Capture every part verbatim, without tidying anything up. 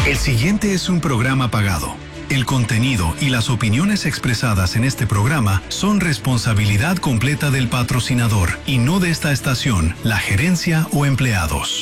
El siguiente es un programa pagado. El contenido y las opiniones expresadas en este programa son responsabilidad completa del patrocinador y no de esta estación, la gerencia o empleados.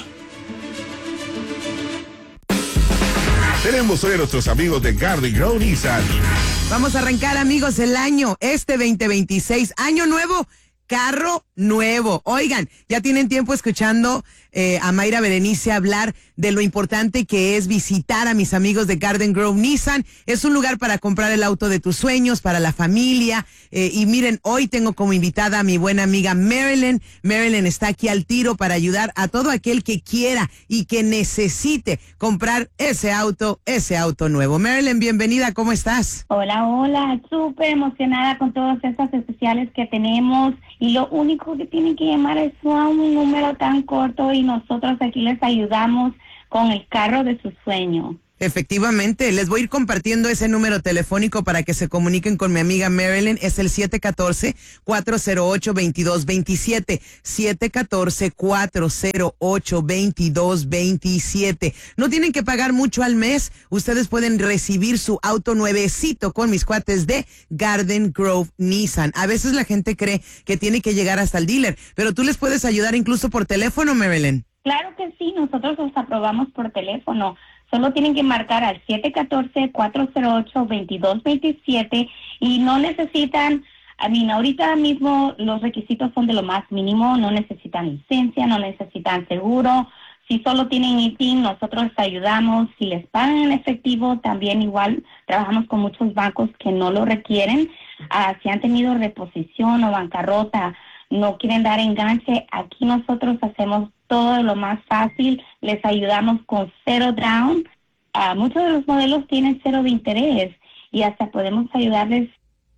Tenemos hoy a nuestros amigos de Garden Grove Nissan. Vamos a arrancar, amigos, el año, este veinte veintiséis, año nuevo, carro nuevo. Oigan, ya tienen tiempo escuchando eh, a Mayra Berenice hablar de lo importante que es visitar a mis amigos de Garden Grove Nissan. Es un lugar para comprar el auto de tus sueños, para la familia. Eh, y miren, hoy tengo como invitada a mi buena amiga Marilyn. Marilyn está aquí al tiro para ayudar a todo aquel que quiera y que necesite comprar ese auto, ese auto nuevo. Marilyn, bienvenida, ¿cómo estás? Hola, hola, súper emocionada con todas estas especiales que tenemos. Y lo único que tienen que llamar es a un número tan corto y nosotros aquí les ayudamos con el carro de su sueño. Efectivamente, les voy a ir compartiendo ese número telefónico para que se comuniquen con mi amiga Marilyn. Es el siete uno cuatro, cuatro cero ocho, dos dos dos siete, siete uno cuatro, cuatro cero ocho, dos dos dos siete. No tienen que pagar mucho al mes. Ustedes pueden recibir su auto nuevecito con mis cuates de Garden Grove Nissan. A veces la gente cree que tiene que llegar hasta el dealer, pero tú les puedes ayudar incluso por teléfono, Marilyn. Claro que sí, nosotros los aprobamos por teléfono. Solo tienen que marcar al siete uno cuatro, cuatro cero ocho, dos dos dos siete y no necesitan, I mean, ahorita mismo los requisitos son de lo más mínimo, no necesitan licencia, no necesitan seguro. Si solo tienen I T I N, nosotros les ayudamos. Si les pagan en efectivo, también igual trabajamos con muchos bancos que no lo requieren. Uh, si han tenido reposición o bancarrota, no quieren dar enganche, aquí nosotros hacemos todo lo más fácil, les ayudamos con cero down. Uh, muchos de los modelos tienen cero de interés y hasta podemos ayudarles.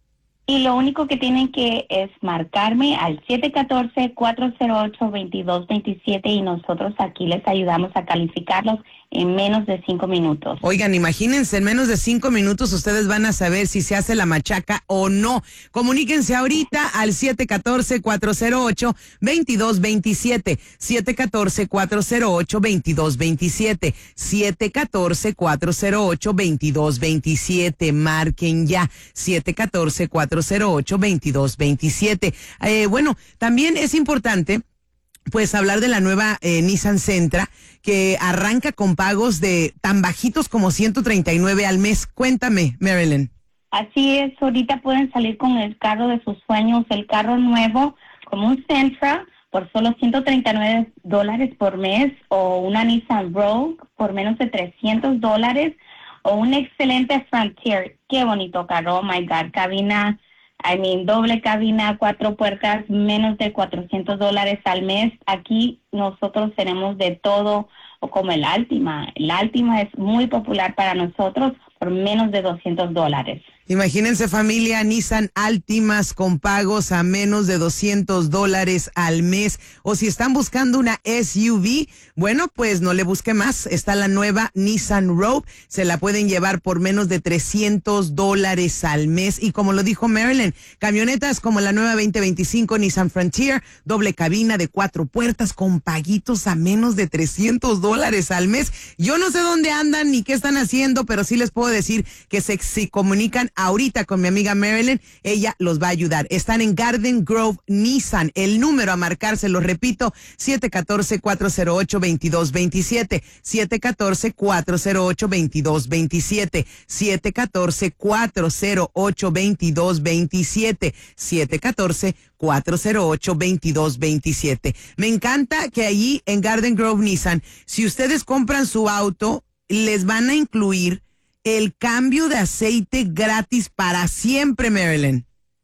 Y lo único que tienen que es marcarme al siete uno cuatro, cuatro cero ocho, dos dos dos siete y nosotros aquí les ayudamos a calificarlos en menos de cinco minutos. Oigan, imagínense, en menos de cinco minutos ustedes van a saber si se hace la machaca o no. Comuníquense ahorita al siete uno cuatro, cuatro cero ocho, dos dos dos siete, siete uno cuatro, cuatro cero ocho, dos dos dos siete, siete uno cuatro, cuatro cero ocho, dos dos dos siete. Marquen ya, siete uno cuatro, cuatro cero ocho, dos dos dos siete. Eh, bueno, también es importante pues hablar de la nueva eh, Nissan Sentra, que arranca con pagos de tan bajitos como ciento treinta y nueve al mes. Cuéntame, Marilyn. Así es, ahorita pueden salir con el carro de sus sueños, el carro nuevo, como un Sentra, por solo ciento treinta y nueve dólares por mes, o una Nissan Rogue por menos de trescientos dólares, o un excelente Frontier. Qué bonito carro, oh my God, cabina, I mean, doble cabina, cuatro puertas, menos de cuatrocientos dólares al mes. Aquí nosotros tenemos de todo, o como el Altima. El Altima es muy popular para nosotros por menos de doscientos dólares. Imagínense, familia, Nissan Altimas con pagos a menos de doscientos dólares al mes. O si están buscando una S U V, bueno, pues no le busque más. Está la nueva Nissan Rogue. Se la pueden llevar por menos de trescientos dólares al mes. Y como lo dijo Marilyn, camionetas como la nueva veinte veinticinco Nissan Frontier, doble cabina de cuatro puertas con paguitos a menos de trescientos dólares al mes. Yo no sé dónde andan ni qué están haciendo, pero sí les puedo decir que se, se comunican ahorita con mi amiga Marilyn, ella los va a ayudar. Están en Garden Grove Nissan. El número a marcar, se lo repito, siete uno cuatro, cuatro cero ocho, dos dos dos siete, siete uno cuatro, cuatro cero ocho, dos dos dos siete, siete uno cuatro, cuatro cero ocho, dos dos dos siete, siete uno cuatro, cuatro cero ocho, dos dos dos siete. Me encanta que allí en Garden Grove Nissan, si ustedes compran su auto, les van a incluir el cambio de aceite gratis para siempre, Marilyn.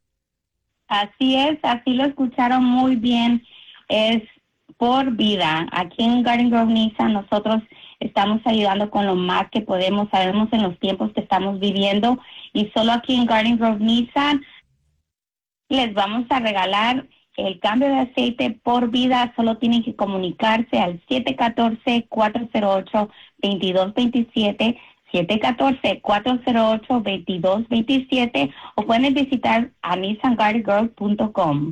Así es, así lo escucharon muy bien. Es por vida. Aquí en Garden Grove Nissan nosotros estamos ayudando con lo más que podemos. Sabemos en los tiempos que estamos viviendo y solo aquí en Garden Grove Nissan les vamos a regalar el cambio de aceite por vida. Solo tienen que comunicarse al siete uno cuatro, cuatro cero ocho, dos dos dos siete, siete uno cuatro, cuatro cero ocho, dos dos dos siete o pueden visitar a nissan garden grove punto com.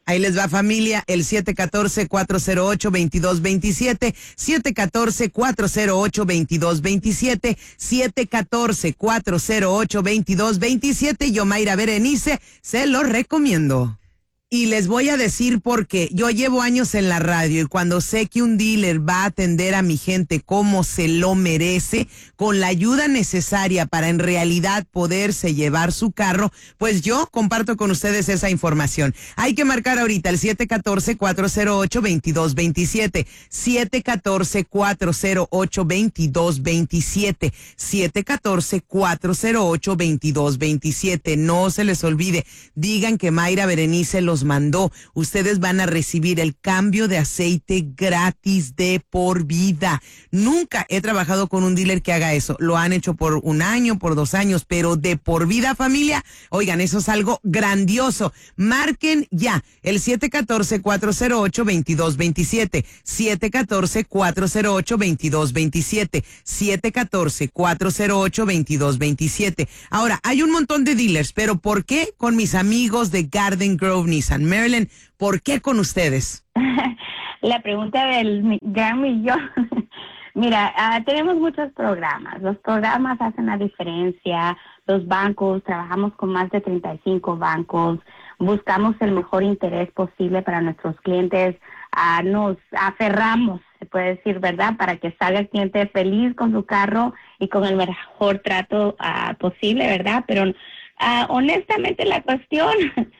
Ahí les va, familia, el siete uno cuatro, cuatro cero ocho, dos dos dos siete, siete uno cuatro, cuatro cero ocho, dos dos dos siete, siete uno cuatro, cuatro cero ocho, dos dos dos siete. Yo, Mayra Berenice, se lo recomiendo. Y les voy a decir por qué. Yo llevo años en la radio y cuando sé que un dealer va a atender a mi gente como se lo merece, con la ayuda necesaria para en realidad poderse llevar su carro, pues yo comparto con ustedes esa información. Hay que marcar ahorita el siete uno cuatro, cuatro cero ocho, dos dos dos siete, siete uno cuatro, cuatro cero ocho, dos dos dos siete, siete uno cuatro, cuatro cero ocho, dos dos dos siete. No se les olvide, digan que Mayra Berenice los mandó. Ustedes van a recibir el cambio de aceite gratis de por vida. Nunca he trabajado con un dealer que haga eso. Lo han hecho por un año, por dos años, pero de por vida, familia. Oigan, eso es algo grandioso. Marquen ya el siete uno cuatro, cuatro cero ocho, dos dos dos siete, siete uno cuatro, cuatro cero ocho, dos dos dos siete, siete uno cuatro, cuatro cero ocho, dos dos dos siete. Ahora, hay un montón de dealers, pero ¿por qué con mis amigos de Garden Grove Nissan? Marilyn, ¿por qué con ustedes? La pregunta del gran millón. Mira, uh, tenemos muchos programas. Los programas hacen la diferencia. Los bancos, trabajamos con más de treinta y cinco bancos. Buscamos el mejor interés posible para nuestros clientes. Uh, nos aferramos, se puede decir, ¿verdad? Para que salga el cliente feliz con su carro y con el mejor trato uh, posible, ¿verdad? Pero uh, honestamente la cuestión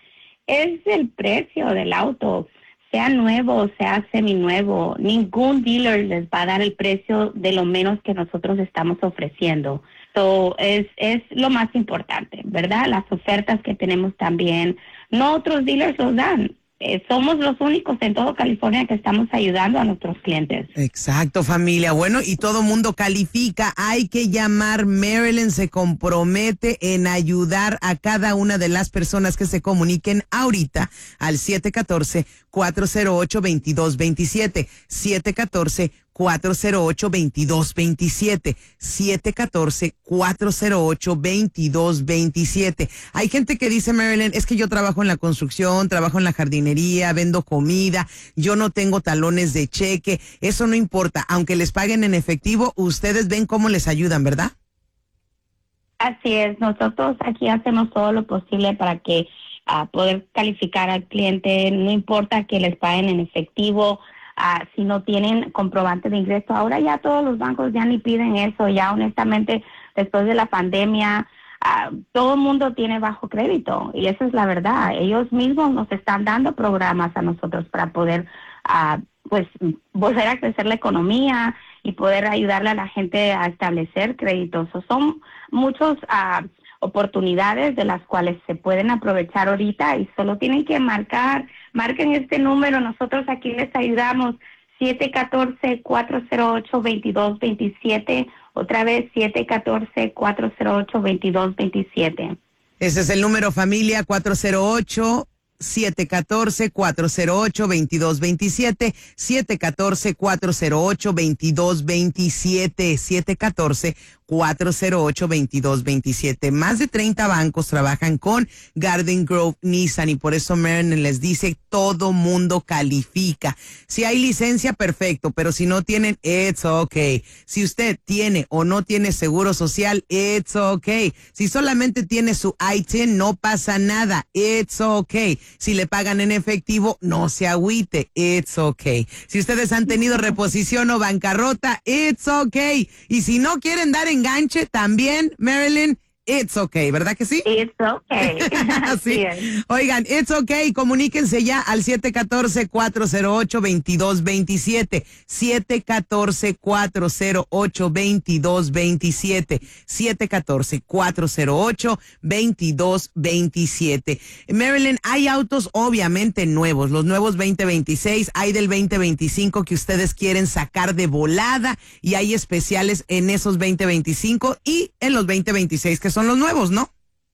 es el precio del auto. Sea nuevo, sea seminuevo, ningún dealer les va a dar el precio de lo menos que nosotros estamos ofreciendo. So, es, es lo más importante, ¿verdad? Las ofertas que tenemos también, no otros dealers los dan. Eh, somos los únicos en todo California que estamos ayudando a nuestros clientes. Exacto, familia. Bueno, y todo mundo califica. Hay que llamar. Marilyn se compromete en ayudar a cada una de las personas que se comuniquen ahorita al siete uno cuatro, cuatro cero ocho, dos dos dos siete, siete uno cuatro, cuatro cero ocho, dos dos dos siete, siete uno cuatro, cuatro cero ocho, dos dos dos siete. Hay gente que dice, Marilyn, es que yo trabajo en la construcción, trabajo en la jardinería, vendo comida, yo no tengo talones de cheque. Eso no importa, aunque les paguen en efectivo, ustedes ven cómo les ayudan, ¿verdad? Así es, nosotros aquí hacemos todo lo posible para que uh, poder calificar al cliente, no importa que les paguen en efectivo. Uh, si no tienen comprobante de ingreso, ahora ya todos los bancos ya ni piden eso, ya honestamente después de la pandemia uh, todo el mundo tiene bajo crédito y esa es la verdad. Ellos mismos nos están dando programas a nosotros para poder uh, pues volver a crecer la economía y poder ayudarle a la gente a establecer créditos. So, son muchos uh, oportunidades de las cuales se pueden aprovechar ahorita y solo tienen que marcar, marquen este número, nosotros aquí les ayudamos, siete uno cuatro, cuatro cero ocho, dos dos dos siete, otra vez siete uno cuatro, cuatro cero ocho, dos dos dos siete. Ese es el número, familia, cuatro cero ocho, siete uno cuatro, cuatro cero ocho, dos dos dos siete, siete uno cuatro, cuatro cero ocho, dos dos dos siete, siete uno cuatro, cuatro cero ocho, dos dos dos siete. Más de treinta bancos trabajan con Garden Grove Nissan y por eso Marilyn les dice, todo mundo califica. Si hay licencia, perfecto, pero si no tienen, it's okay. Si usted tiene o no tiene seguro social, it's okay. Si solamente tiene su I T I N, no pasa nada, it's okay. Si le pagan en efectivo, no se agüite, it's okay. Si ustedes han tenido reposición o bancarrota, it's okay. Y si no quieren dar enganche, también, Marilyn, it's okay, ¿verdad que sí? It's okay. Sí. Oigan, it's okay, comuníquense ya al siete uno cuatro, cuatro cero ocho, dos dos dos siete, siete uno cuatro, cuatro cero ocho, dos dos dos siete, siete uno cuatro, cuatro cero ocho, dos dos dos siete. Marilyn, hay autos obviamente nuevos, los nuevos veinte veintiséis, hay del veinte veinticinco que ustedes quieren sacar de volada y hay especiales en esos veinte veinticinco y en los veinte veintiséis que son los nuevos, ¿no?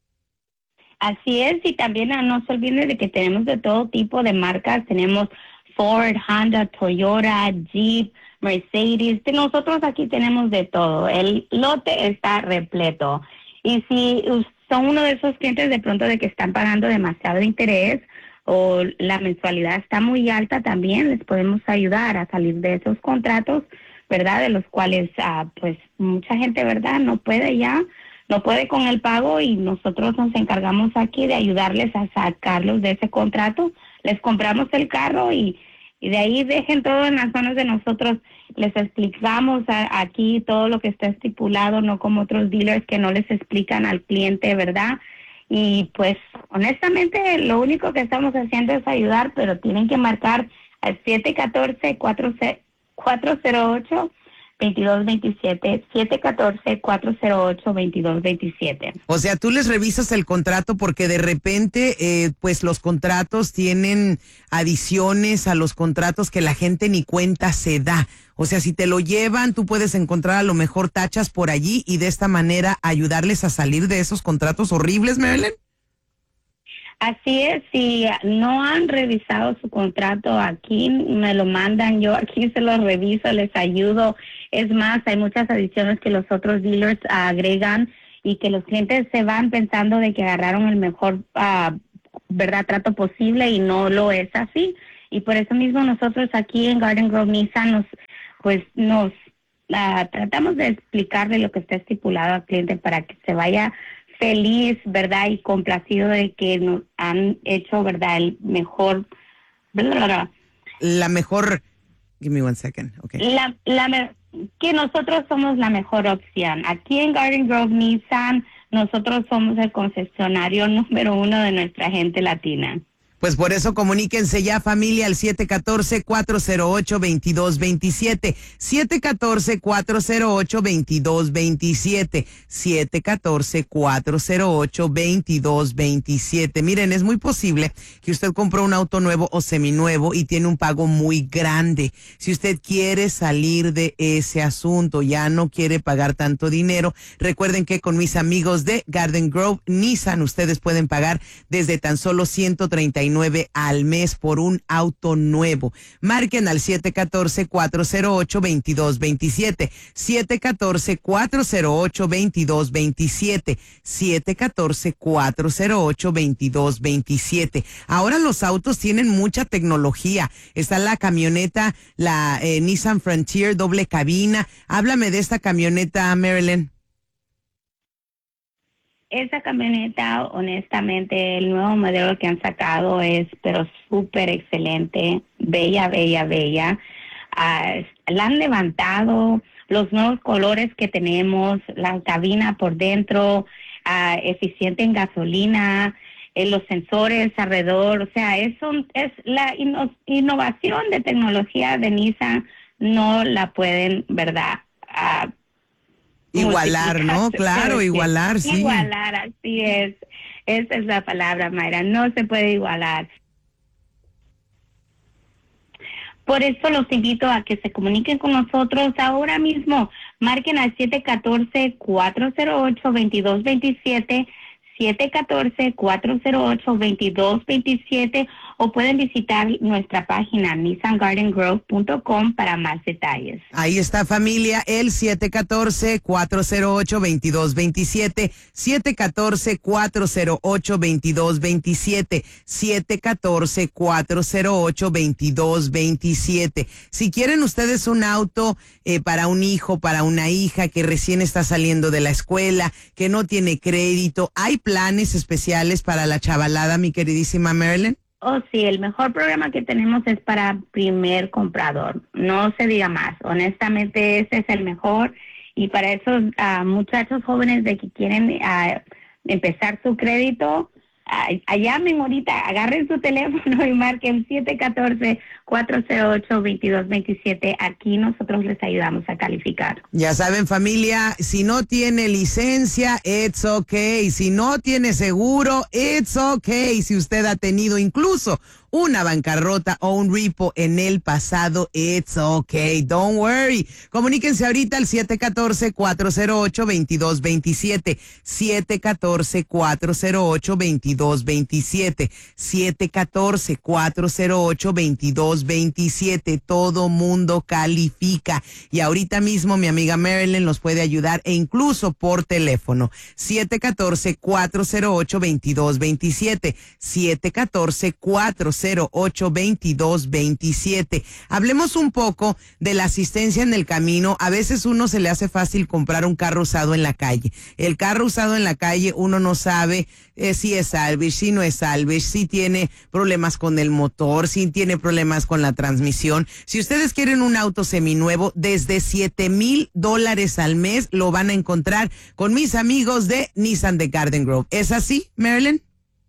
Así es, y también no se olviden de que tenemos de todo tipo de marcas, tenemos Ford, Honda, Toyota, Jeep, Mercedes, nosotros aquí tenemos de todo, el lote está repleto, y si son uno de esos clientes de pronto de que están pagando demasiado interés, o la mensualidad está muy alta, también les podemos ayudar a salir de esos contratos, ¿verdad? De los cuales, uh, pues, mucha gente, ¿verdad? No puede ya, no puede con el pago y nosotros nos encargamos aquí de ayudarles a sacarlos de ese contrato. Les compramos el carro y, y de ahí dejen todo en las manos de nosotros. Les explicamos a, aquí todo lo que está estipulado, no como otros dealers que no les explican al cliente, ¿verdad? Y pues, honestamente, lo único que estamos haciendo es ayudar, pero tienen que marcar al siete uno cuatro, cuatro cero ocho, dos dos dos siete, siete uno cuatro, cuatro cero ocho, dos dos dos siete. O sea, tú les revisas el contrato porque de repente, eh, pues los contratos tienen adiciones a los contratos que la gente ni cuenta se da. O sea, si te lo llevan, tú puedes encontrar a lo mejor tachas por allí y de esta manera ayudarles a salir de esos contratos horribles, Marilyn. Así es, si no han revisado su contrato aquí, me lo mandan, yo aquí se lo reviso, les ayudo. Es más, hay muchas adiciones que los otros dealers agregan y que los clientes se van pensando de que agarraron el mejor uh, verdad trato posible y no lo es así. Y por eso mismo nosotros aquí en Garden Grove Nissan nos, pues nos uh, tratamos de explicarle lo que está estipulado al cliente para que se vaya feliz, ¿verdad? Y complacido de que nos han hecho, ¿verdad? El mejor... La mejor... Give me one second, okay. La, la, que nosotros somos la mejor opción. Aquí en Garden Grove Nissan, nosotros somos el concesionario número uno de nuestra gente latina. Pues por eso comuníquense ya, familia, al siete uno cuatro, cuatro cero ocho, dos dos dos siete. siete uno cuatro, cuatro cero ocho, dos dos dos siete. siete uno cuatro, cuatro cero ocho, dos dos dos siete. Miren, es muy posible que usted compró un auto nuevo o seminuevo y tiene un pago muy grande. Si usted quiere salir de ese asunto, ya no quiere pagar tanto dinero, recuerden que con mis amigos de Garden Grove Nissan, ustedes pueden pagar desde tan solo ciento treinta y nueve al mes por un auto nuevo. Marquen al siete uno cuatro, cuatro cero ocho, dos dos dos siete. siete uno cuatro, cuatro cero ocho, dos dos dos siete. siete uno cuatro, cuatro cero ocho, dos dos dos siete. Ahora los autos tienen mucha tecnología. Está la camioneta, la eh, Nissan Frontier doble cabina. Háblame de esta camioneta, Marilyn. Esa camioneta, honestamente, el nuevo modelo que han sacado es, pero súper excelente, bella, bella, bella. Uh, la han levantado, los nuevos colores que tenemos, la cabina por dentro, uh, eficiente en gasolina, eh, los sensores alrededor, o sea, es, un, es la ino- innovación de tecnología de Nissan, no la pueden, ¿verdad?, uh, igualar, ¿no? Claro, igualar, sí. Igualar, así es. Esa es la palabra, Mayra. No se puede igualar. Por eso los invito a que se comuniquen con nosotros ahora mismo. Marquen al siete uno cuatro, cuatro cero ocho, dos dos dos siete, siete uno cuatro, cuatro cero ocho, dos dos dos siete, o pueden visitar nuestra página nissan garden grove punto com para más detalles. Ahí está, familia, el siete uno cuatro, cuatro cero ocho, dos dos dos siete, siete uno cuatro, cuatro cero ocho, dos dos dos siete, siete uno cuatro, cuatro cero ocho, dos dos dos siete. Si quieren ustedes un auto eh, para un hijo, para una hija que recién está saliendo de la escuela, que no tiene crédito, ¿hay planes especiales para la chavalada, mi queridísima Marilyn? Oh, sí, el mejor programa que tenemos es para primer comprador. No se diga más. Honestamente, ese es el mejor. Y para esos uh, muchachos jóvenes de que quieren uh, empezar su crédito, uh, llamen ahorita, agarren su teléfono y marquen siete uno cuatro, cuatro cero ocho, dos dos dos siete. Aquí nosotros les ayudamos a calificar. Ya saben, familia, si no tiene licencia, it's okay. Si no tiene seguro, it's okay. Si usted ha tenido incluso una bancarrota o un repo en el pasado, it's okay, don't worry. Comuníquense ahorita al siete uno cuatro, cuatro cero ocho, dos dos dos siete, siete uno cuatro, cuatro cero ocho, dos dos dos siete, siete uno cuatro, cuatro cero ocho, dos dos dos siete. Todo mundo califica. Y ahorita mismo mi amiga Marilyn los puede ayudar e incluso por teléfono. siete uno cuatro, cuatro cero ocho, dos dos dos siete, siete uno cuatro, cuatro cero ocho, dos dos dos siete. Hablemos un poco de la asistencia en el camino. A veces uno se le hace fácil comprar un carro usado en la calle. El carro usado en la calle uno no sabe eh, si es salvage, si no es salvage, si tiene problemas con el motor, si tiene problemas con la transmisión. Si ustedes quieren un auto seminuevo, desde siete mil dólares al mes lo van a encontrar con mis amigos de Nissan de Garden Grove. ¿Es así, Marilyn?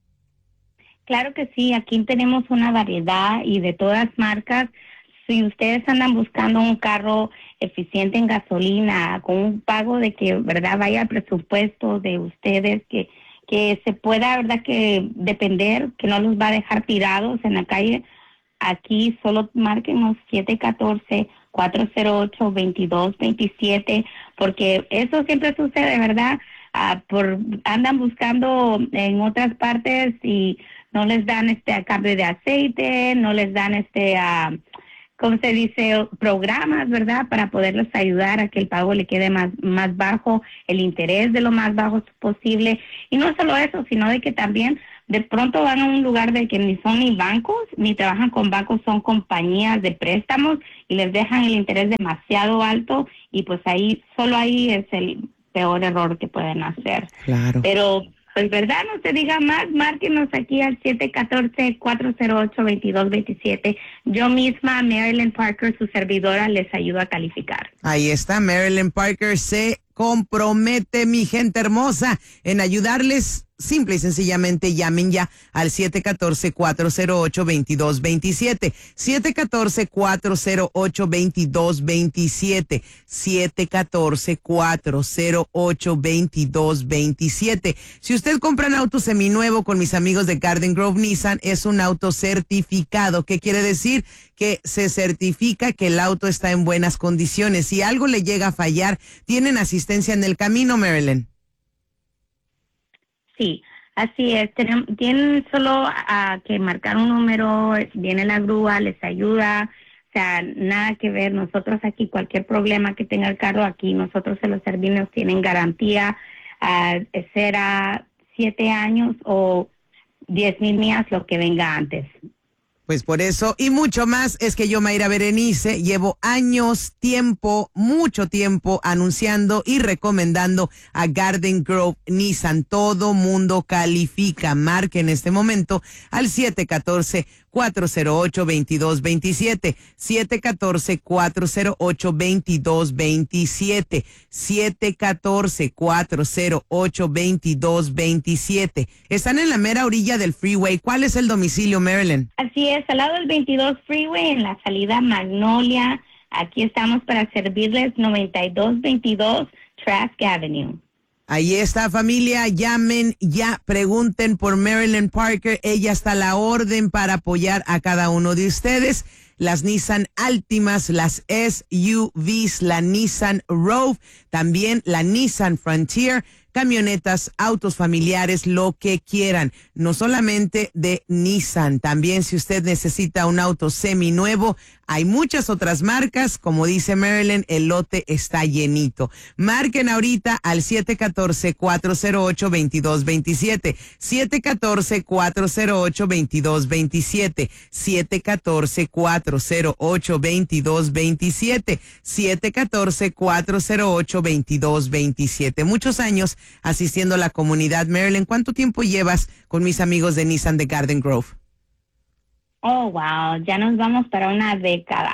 Claro que sí, aquí tenemos una variedad y de todas marcas. Si ustedes andan buscando un carro eficiente en gasolina, con un pago de que, verdad, vaya al presupuesto de ustedes, que que se pueda, verdad, que depender, que no los va a dejar tirados en la calle, aquí solo márquenos siete uno cuatro, cuatro cero ocho, dos dos dos siete, porque eso siempre sucede, ¿verdad? Uh, por andan buscando en otras partes y no les dan este a cambio de aceite, no les dan este a uh, ¿cómo se dice? Programas, ¿verdad? Para poderles ayudar a que el pago le quede más, más bajo, el interés de lo más bajo posible. Y no solo eso, sino de que también de pronto van a un lugar de que ni son ni bancos, ni trabajan con bancos, son compañías de préstamos y les dejan el interés demasiado alto y pues ahí, solo ahí es el peor error que pueden hacer. Claro. Pero pues verdad, no se diga más, márquenos aquí al siete uno cuatro, cuatro cero ocho, dos dos dos siete. Yo misma, Marilyn Parker, su servidora, les ayudo a calificar. Ahí está, Marilyn Parker se compromete, mi gente hermosa, en ayudarles. Simple y sencillamente llamen ya al siete uno cuatro, cuatro cero ocho, dos dos dos siete, siete uno cuatro, cuatro cero ocho, dos dos dos siete, siete uno cuatro, cuatro cero ocho, dos dos dos siete. Si usted compra un auto seminuevo con mis amigos de Garden Grove Nissan, es un auto certificado. ¿Qué quiere decir? Que se certifica que el auto está en buenas condiciones. Si algo le llega a fallar, ¿tienen asistencia en el camino, Marilyn? Sí, así es. Tienen, tienen solo uh, que marcar un número, viene la grúa, les ayuda. O sea, nada que ver. Nosotros aquí, cualquier problema que tenga el carro aquí, nosotros se los servimos, tienen garantía. Uh, será siete años o diez mil millas, lo que venga antes. Pues por eso y mucho más es que yo, Mayra Berenice, llevo años, tiempo, mucho tiempo anunciando y recomendando a Garden Grove Nissan. Todo mundo califica. Marque en este momento al siete uno cuatro, cuatro cero ocho, dos dos dos siete, siete uno cuatro, cuatro cero ocho, dos dos dos siete, siete uno cuatro, cuatro cero ocho, dos dos dos siete. Están en la mera orilla del freeway. ¿Cuál es el domicilio, Marilyn? Así es, al lado del veintidós Freeway, en la salida Magnolia. Aquí estamos para servirles, noventa y dos veintidós Trask Avenue. Ahí está, familia, llamen ya, pregunten por Marilyn Parker. Ella está a la orden para apoyar a cada uno de ustedes. Las Nissan Altimas, las S U Vs, la Nissan Rogue, también la Nissan Frontier, camionetas, autos familiares, lo que quieran. No solamente de Nissan, también si usted necesita un auto seminuevo, hay muchas otras marcas. Como dice Marilyn, el lote está llenito. Marquen ahorita al siete uno cuatro, cuatro cero ocho, dos dos dos siete, siete uno cuatro, cuatro cero ocho, dos dos dos siete, siete uno cuatro, cuatro cero ocho, dos dos dos siete, siete uno cuatro, cuatro cero ocho, dos dos dos siete. Muchos años asistiendo a la comunidad. Marilyn, ¿cuánto tiempo llevas con mis amigos de Nissan de Garden Grove? Oh, wow, ya nos vamos para una década.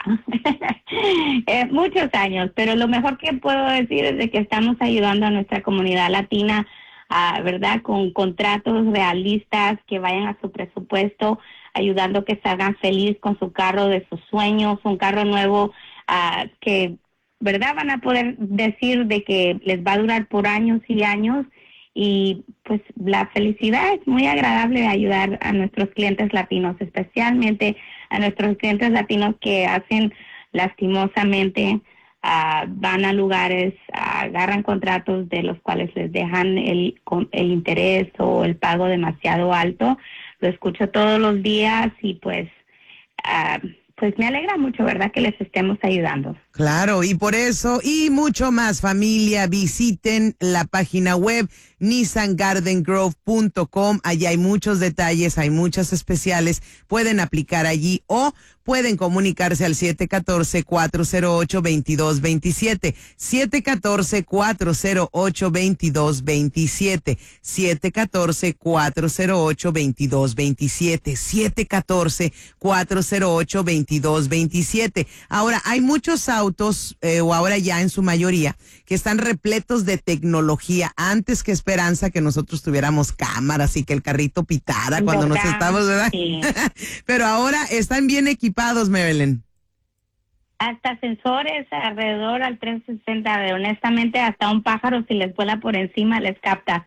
eh, muchos años, pero lo mejor que puedo decir es de que estamos ayudando a nuestra comunidad latina, uh, ¿verdad? Con contratos realistas que vayan a su presupuesto, ayudando que salgan feliz con su carro de sus sueños, un carro nuevo uh, que, ¿verdad? Van a poder decir de que les va a durar por años y años. y pues la felicidad es muy agradable de ayudar a nuestros clientes latinos, especialmente a nuestros clientes latinos que hacen lastimosamente, uh, van a lugares, uh, agarran contratos de los cuales les dejan el, el interés o el pago demasiado alto. Lo escucho todos los días y pues... Uh, Pues me alegra mucho, ¿verdad?, que les estemos ayudando. Claro, y por eso y mucho más, familia, visiten la página web nissan garden grove punto com. Allí hay muchos detalles, hay muchas especiales. Pueden aplicar allí o pueden comunicarse al siete uno cuatro, cuatro cero ocho, dos dos dos siete. siete uno cuatro, cuatro cero ocho, dos dos dos siete. siete uno cuatro, cuatro cero ocho, dos dos dos siete. siete uno cuatro, cuatro cero ocho, dos dos dos siete. Ahora, hay muchos autos, eh, o ahora ya en su mayoría, que están repletos de tecnología. Antes que Esperanza, que nosotros tuviéramos cámaras y que el carrito pitara cuando nos estamos, ¿verdad? Sí. Pero ahora están bien equipados, Marilyn. Hasta sensores alrededor al trescientos sesenta, de, honestamente hasta un pájaro si les vuela por encima les capta.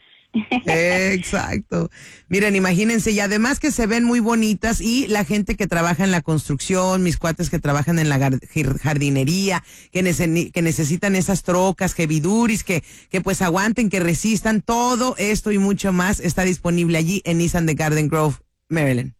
Exacto. Miren, imagínense, y además que se ven muy bonitas, y la gente que trabaja en la construcción, mis cuates que trabajan en la jardinería, que, nece- que necesitan esas trocas, que viduris, que, que pues aguanten, que resistan, todo esto y mucho más está disponible allí en Nissan de Garden Grove, Maryland.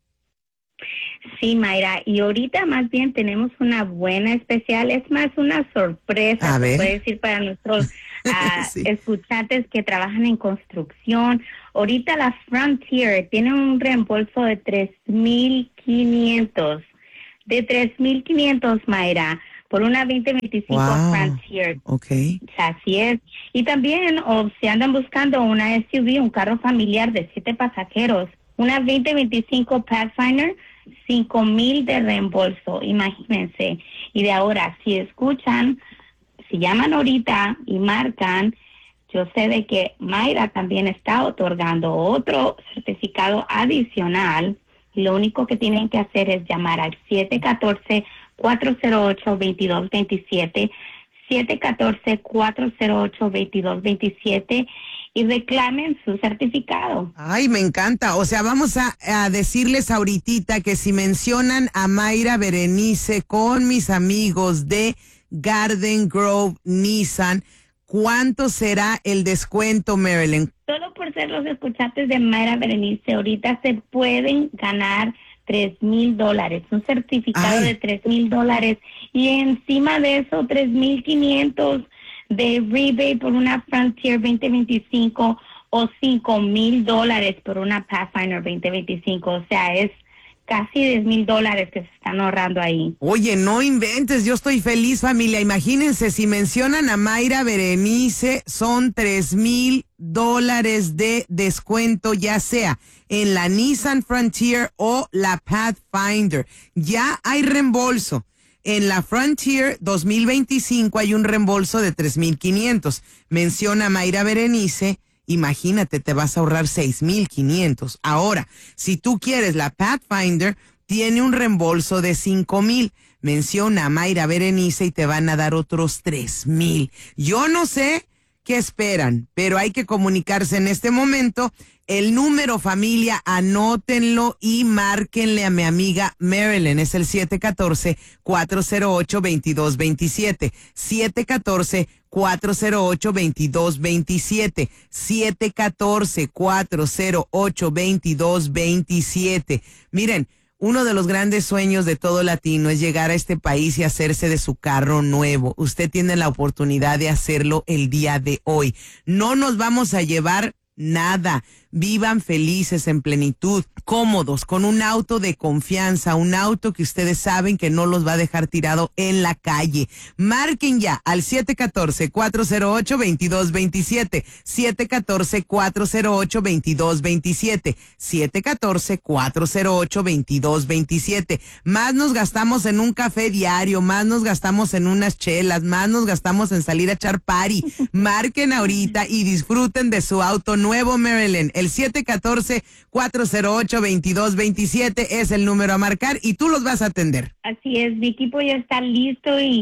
Sí, Mayra, y ahorita más bien tenemos una buena especial, es más una sorpresa, A ver. se puede decir, para nuestros uh, Sí. escuchantes que trabajan en construcción. Ahorita la Frontier tiene un reembolso de tres mil quinientos, de tres mil quinientos, Mayra, por una veinte veinticinco Wow. Frontier. Okay. Así es. Y también, o si andan buscando una S U V, un carro familiar de siete pasajeros, una veinte veinticinco Pathfinder, cinco mil de reembolso, imagínense. Y de ahora, si escuchan, si llaman ahorita y marcan, yo sé de que Mayra también está otorgando otro certificado adicional. Y lo único que tienen que hacer es llamar al siete uno cuatro, cuatro cero ocho, dos dos dos siete, siete uno cuatro, cuatro cero ocho, dos dos dos siete, y reclamen su certificado. Ay, me encanta. O sea, vamos a, a decirles ahorita que si mencionan a Mayra Berenice con mis amigos de Garden Grove Nissan, ¿cuánto será el descuento, Marilyn? Solo por ser los escuchantes de Mayra Berenice, ahorita se pueden ganar tres mil dólares, un certificado Ay. de tres mil dólares, y encima de eso tres mil quinientos de rebate por una Frontier veinte veinticinco o cinco mil dólares por una Pathfinder veinte veinticinco. O sea, es casi diez mil dólares que se están ahorrando ahí. Oye, no inventes, yo estoy feliz, familia. Imagínense, si mencionan a Mayra Berenice, son tres mil dólares de descuento, ya sea en la Nissan Frontier o la Pathfinder. Ya hay reembolso. En la Frontier dos mil veinticinco hay un reembolso de tres mil quinientos. Menciona a Mayra Berenice, imagínate, te vas a ahorrar seis mil quinientos. Ahora, si tú quieres la Pathfinder, tiene un reembolso de cinco mil. Menciona a Mayra Berenice y te van a dar otros tres mil. Yo no sé qué esperan, pero hay que comunicarse en este momento. El número, familia, anótenlo y márquenle a mi amiga Marilyn. Es el siete uno cuatro, cuatro cero ocho, dos dos dos siete. siete uno cuatro, cuatro cero ocho, dos dos dos siete. siete uno cuatro, cuatro cero ocho, dos dos dos siete. Miren, uno de los grandes sueños de todo latino es llegar a este país y hacerse de su carro nuevo. Usted tiene la oportunidad de hacerlo el día de hoy. No nos vamos a llevar nada. Vivan felices, en plenitud, cómodos, con un auto de confianza, un auto que ustedes saben que no los va a dejar tirado en la calle. Marquen ya al siete uno cuatro, cuatro cero ocho, dos dos dos siete, siete uno cuatro, cuatro cero ocho, dos dos dos siete, siete uno cuatro, cuatro cero ocho, dos dos dos siete. Más nos gastamos en un café diario, más nos gastamos en unas chelas, más nos gastamos en salir a echar party. Marquen ahorita y disfruten de su auto nuevo, Marilyn. El siete uno cuatro, cuatro cero ocho, dos dos dos siete es el número a marcar y tú los vas a atender. Así es, mi equipo ya está listo y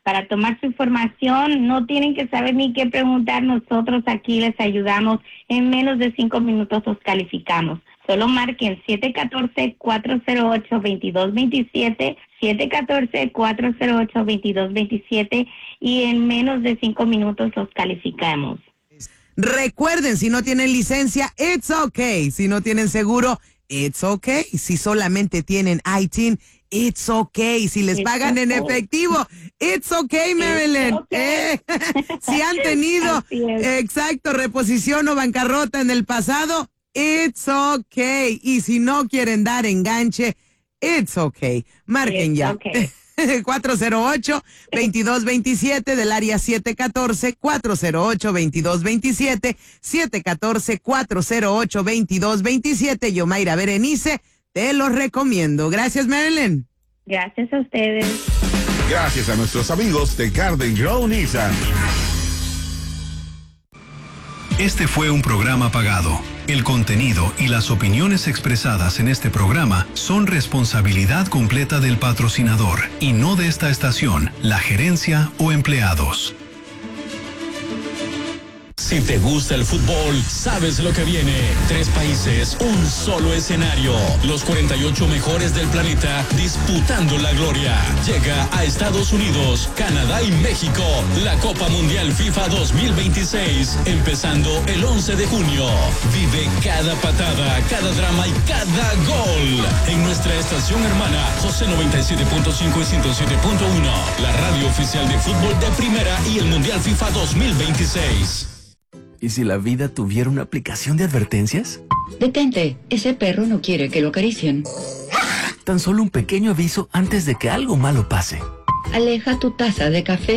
para tomar su información. No tienen que saber ni qué preguntar. Nosotros aquí les ayudamos. En menos de cinco minutos los calificamos. Solo marquen siete uno cuatro, cuatro cero ocho, dos dos dos siete, siete uno cuatro, cuatro cero ocho, dos dos dos siete y en menos de cinco minutos los calificamos. Recuerden, si no tienen licencia, it's okay. Si no tienen seguro, it's okay. Si solamente tienen I T I N, it's okay. Si les It's pagan okay. en efectivo, it's okay, Marilyn. okay. Eh, si han tenido, Así es. exacto, reposición o bancarrota en el pasado, it's okay. Y si no quieren dar enganche, it's okay. Marquen It's ya. okay. cuatro cero ocho, dos dos dos siete del área siete uno cuatro, cuatro cero ocho, dos dos dos siete, siete uno cuatro, cuatro cero ocho, dos dos dos siete. Yo, Mayra Berenice, te los recomiendo. Gracias, Marilyn. Gracias a ustedes. Gracias a nuestros amigos de Garden Grow Nissan. Este fue un programa pagado. El contenido y las opiniones expresadas en este programa son responsabilidad completa del patrocinador y no de esta estación, la gerencia o empleados. Si te gusta el fútbol, sabes lo que viene. Tres países, un solo escenario. Los cuarenta y ocho mejores del planeta disputando la gloria. Llega a Estados Unidos, Canadá y México la Copa Mundial FIFA dos mil veintiséis, empezando el once de junio. Vive cada patada, cada drama y cada gol en nuestra estación hermana José noventa y siete punto cinco y ciento siete punto uno, la radio oficial de fútbol de primera y el Mundial FIFA dos mil veintiséis. ¿Y si la vida tuviera una aplicación de advertencias? Detente, ese perro no quiere que lo acaricien. Tan solo un pequeño aviso antes de que algo malo pase. Aleja tu taza de café